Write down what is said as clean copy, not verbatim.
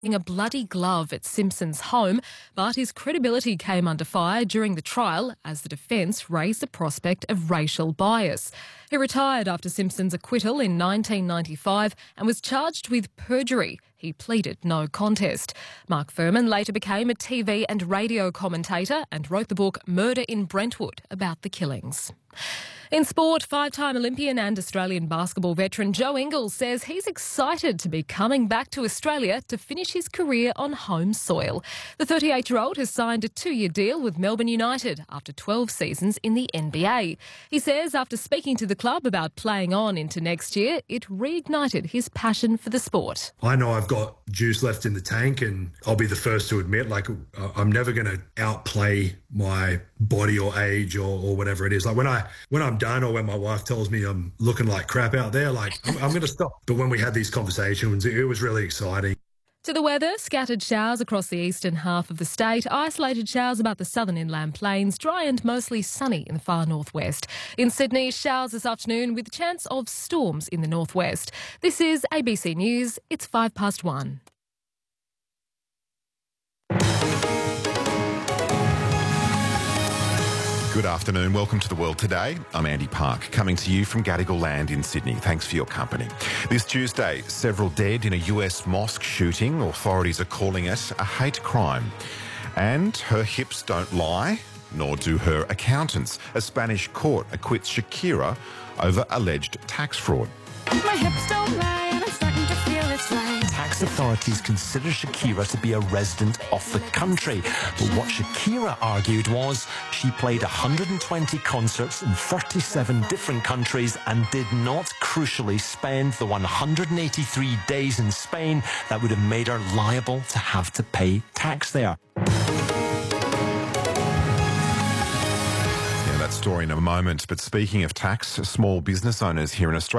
A bloody glove at Simpson's home, but his credibility came under fire during the trial as the defence raised the prospect of racial bias. He retired after Simpson's acquittal in 1995 and was charged with perjury. He pleaded no contest. Mark Furman later became a TV and radio commentator and wrote the book Murder in Brentwood about the killings. In sport, five-time Olympian and Australian basketball veteran Joe Ingles says he's excited to be coming back to Australia to finish his career on home soil. The 38-year-old has signed a 2-year deal with Melbourne United after 12 seasons in the NBA. He says after speaking to the club about playing on into next year, it reignited his passion for the sport. I know I've got juice left in the tank, and I'll be the first to admit, I'm never going to outplay my body or age or whatever it is. Like when I'm done, or when my wife tells me I'm looking like crap out there, I'm going to stop. But when we had these conversations, it was really exciting. To the weather, scattered showers across the eastern half of the state, isolated showers about the southern inland plains, dry and mostly sunny in the far northwest. In Sydney, showers this afternoon with a chance of storms in the northwest. This is ABC News. It's 1:05. Good afternoon. Welcome to The World Today. I'm Andy Park, coming to you from Gadigal Land in Sydney. Thanks for your company. This Tuesday, several dead in a US mosque shooting. Authorities are calling it a hate crime. And her hips don't lie, nor do her accountants. A Spanish court acquits Shakira over alleged tax fraud. My hips don't lie and I'm starting to feel it's right. Tax authorities consider Shakira to be a resident of the country. But what Shakira argued was she played 120 concerts in 37 different countries and did not, crucially, spend the 183 days in Spain that would have made her liable to have to pay tax there. That story in a moment. But speaking of tax, small business owners here in Australia